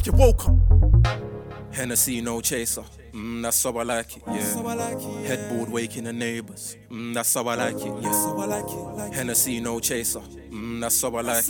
You woke up. Hennessy, no chaser. That's how I like it, yeah. Headboard waking the neighbors. That's how I like it, yeah. Hennessy, no chaser. That's how I like